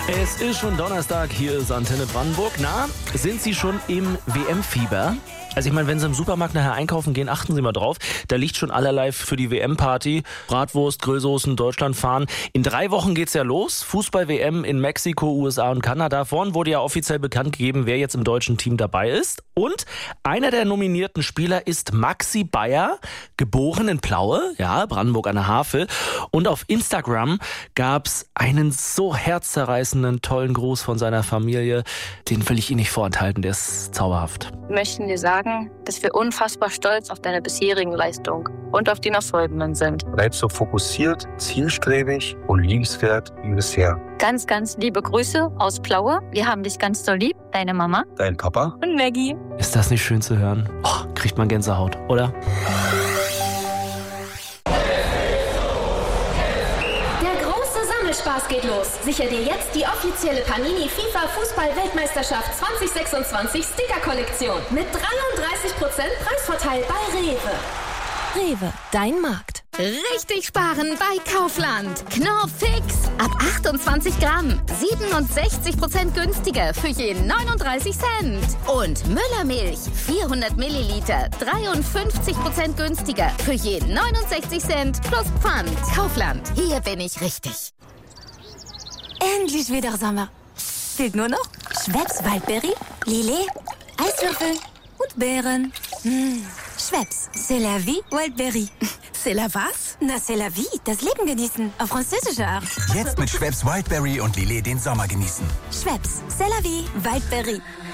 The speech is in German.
Es ist schon Donnerstag, hier ist Antenne Brandenburg. Na, sind Sie schon im WM-Fieber? Also ich meine, wenn Sie im Supermarkt nachher einkaufen gehen, achten Sie mal drauf. Da liegt schon allerlei für die WM-Party. Bratwurst, Grillsoßen, Deutschland fahren. In 3 Wochen geht's ja los. Fußball-WM in Mexiko, USA und Kanada. Vorhin wurde ja offiziell bekannt gegeben, wer jetzt im deutschen Team dabei ist. Und einer der nominierten Spieler ist Maxi Bayer, geboren in Plaue, ja, Brandenburg an der Havel. Und auf Instagram gab's einen so herzzerreißenden, tollen Gruß von seiner Familie. Den will ich Ihnen nicht vorenthalten, der ist zauberhaft. Wir möchten dir sagen, dass wir unfassbar stolz auf deine bisherigen Leistungen und auf die noch folgenden sind. Bleib so fokussiert, zielstrebig und liebenswert wie bisher. Ganz, ganz liebe Grüße aus Plaue. Wir haben dich ganz doll lieb. Deine Mama. Dein Papa. Und Maggie. Ist das nicht schön zu hören? Oh, kriegt man Gänsehaut, oder? Spaß geht los. Sicher dir jetzt die offizielle Panini FIFA Fußball-Weltmeisterschaft 2026 Sticker-Kollektion mit 33% Preisvorteil bei Rewe. Rewe, dein Markt. Richtig sparen bei Kaufland. Knorr Fix. Ab 28 Gramm. 67% günstiger für je 39 Cent. Und Müllermilch. 400 Milliliter. 53% günstiger für je 69 Cent plus Pfand. Kaufland. Hier bin ich richtig. Endlich wieder Sommer. Fehlt nur noch Schweppes Waldbeere, Lillet, Eiswürfel und Beeren. Schweppes, c'est la vie, Wildberry. C'est la was? Na, c'est la vie, das Leben genießen, auf französische Art. Jetzt mit Schweppes Wildberry und Lillet den Sommer genießen. Schweppes, c'est la vie, Wildberry.